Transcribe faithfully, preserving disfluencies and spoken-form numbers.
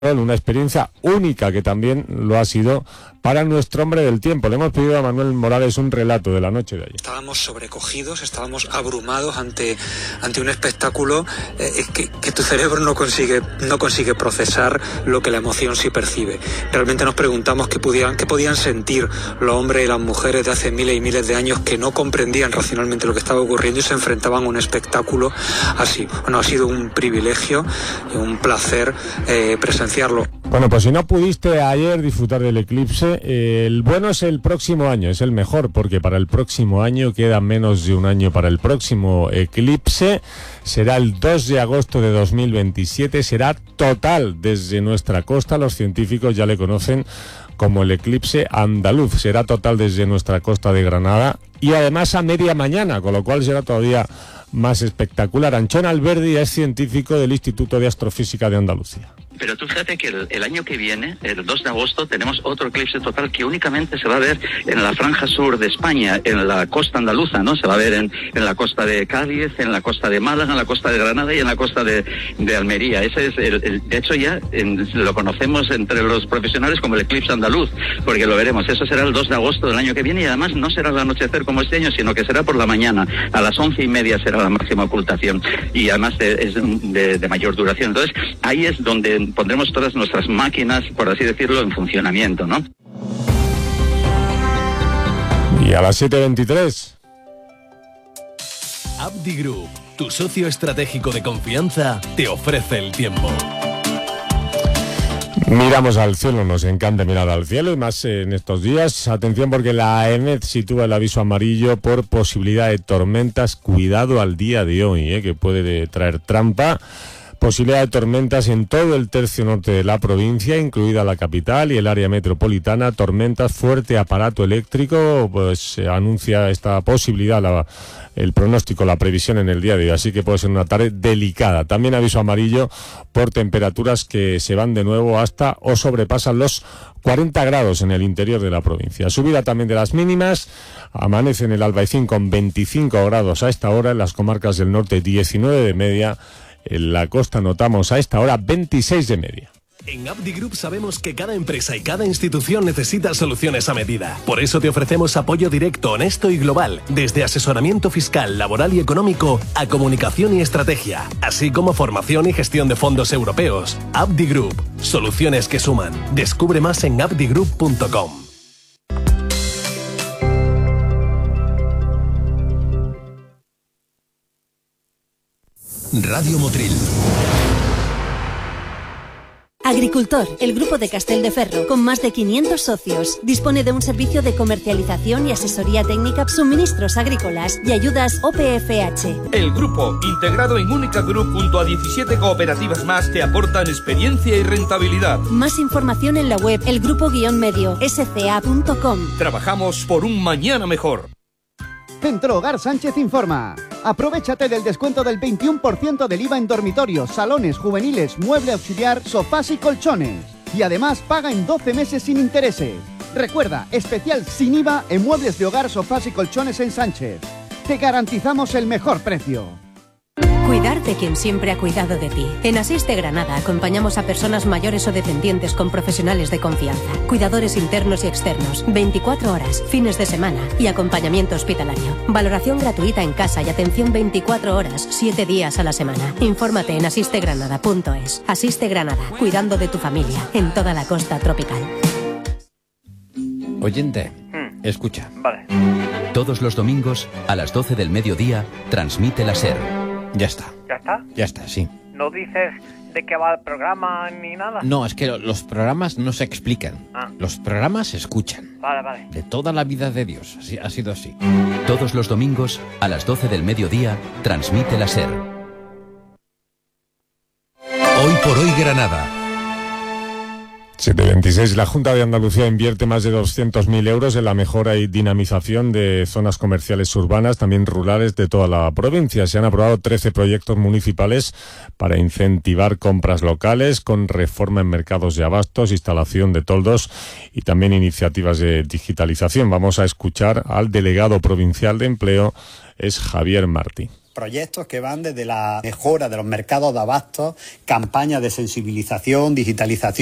una experiencia única que también lo ha sido para nuestro hombre del tiempo. Le hemos pedido a Manuel Morales un relato de la noche de ayer. Estábamos sobrecogidos, estábamos abrumados ante, ante un espectáculo eh, que, que tu cerebro no consigue, no consigue procesar lo que la emoción sí percibe. Realmente nos preguntamos qué podían, qué podían sentir los hombres y las mujeres de hace miles y miles de años que no comprendían racionalmente lo que estaba ocurriendo y se enfrentaban a un espectáculo así. Bueno, ha sido un privilegio y un placer eh, presenciarlo. Bueno, pues si no pudiste ayer disfrutar del eclipse, eh, el bueno es el próximo año, es el mejor, porque para el próximo año queda menos de un año para el próximo eclipse. Será el dos de agosto de dos mil veintisiete, será total desde nuestra costa. Los científicos ya le conocen como el eclipse andaluz. Será total desde nuestra costa de Granada y además a media mañana, con lo cual será todavía más espectacular. Anchón Alberdi es científico del Instituto de Astrofísica de Andalucía. Pero tú fíjate que el, el año que viene, el dos de agosto, tenemos otro eclipse total que únicamente se va a ver en la franja sur de España, en la costa andaluza, ¿no? Se va a ver en, en la costa de Cádiz, en la costa de Málaga, en la costa de Granada y en la costa de, de Almería. Ese es el, el, de hecho ya en, lo conocemos entre los profesionales como el eclipse andaluz, porque lo veremos. Eso será el dos de agosto del año que viene y además no será al anochecer como este año, sino que será por la mañana. A las once y media será la máxima ocultación y además de, es de, de mayor duración. Entonces ahí es donde pondremos todas nuestras máquinas, por así decirlo, en funcionamiento, ¿no? Y a las siete veintitrés. Abdi Group, tu socio estratégico de confianza, te ofrece el tiempo. Miramos al cielo, nos encanta mirar al cielo y más en estos días. Atención porque la EMET sitúa el aviso amarillo por posibilidad de tormentas. Cuidado al día de hoy, eh, que puede traer trampa. Posibilidad de tormentas en todo el tercio norte de la provincia, incluida la capital y el área metropolitana. Tormentas, fuerte aparato eléctrico, pues se anuncia esta posibilidad, la, el pronóstico, la previsión en el día de hoy. Así que puede ser una tarde delicada. También aviso amarillo por temperaturas que se van de nuevo hasta o sobrepasan los cuarenta grados en el interior de la provincia. Subida también de las mínimas. Amanece en el Albaicín con veinticinco grados a esta hora, en las comarcas del norte diecinueve de media. En la costa notamos a esta hora veintiséis de media. En Abdi Group sabemos que cada empresa y cada institución necesita soluciones a medida. Por eso te ofrecemos apoyo directo, honesto y global, desde asesoramiento fiscal, laboral y económico a comunicación y estrategia, así como formación y gestión de fondos europeos. Abdi Group, soluciones que suman. Descubre más en abdi group punto com. Radio Motril. Agricultor, el grupo de Castelldeferro, con más de quinientos socios, dispone de un servicio de comercialización y asesoría técnica, suministros agrícolas y ayudas O P F H. El grupo, integrado en Única Group junto a diecisiete cooperativas más, te aportan experiencia y rentabilidad. Más información en la web elgrupo-medio s c a punto com. Trabajamos por un mañana mejor. Centro Hogar Sánchez informa. Aprovéchate del descuento del veintiuno por ciento del I V A en dormitorios, salones, juveniles, mueble auxiliar, sofás y colchones. Y además paga en doce meses sin intereses. Recuerda, especial sin I V A en muebles de hogar, sofás y colchones en Sánchez. Te garantizamos el mejor precio. Cuidar de quien siempre ha cuidado de ti. En Asiste Granada acompañamos a personas mayores o dependientes con profesionales de confianza, cuidadores internos y externos, veinticuatro horas, fines de semana y acompañamiento hospitalario. Valoración gratuita en casa y atención veinticuatro horas, siete días a la semana. Infórmate en asiste granada punto es. Asiste Granada, cuidando de tu familia en toda la costa tropical. Oyente, hmm. escucha. Vale. Todos los domingos a las doce del mediodía transmite la SER. Ya está. ¿Ya está? Ya está, sí. ¿No dices de qué va el programa ni nada? No, es que los programas no se explican. Ah. Los programas se escuchan. Vale, vale. De toda la vida de Dios. Así, ha sido así. Todos los domingos a las doce del mediodía transmite la SER. Hoy por hoy Granada. siete veintiséis. La Junta de Andalucía invierte más de doscientos mil euros en la mejora y dinamización de zonas comerciales urbanas, también rurales, de toda la provincia. Se han aprobado trece proyectos municipales para incentivar compras locales, con reforma en mercados de abastos, instalación de toldos y también iniciativas de digitalización. Vamos a escuchar al delegado provincial de Empleo, es Javier Martí. proyectos que van desde la mejora de los mercados de abastos, campañas de sensibilización, digitalización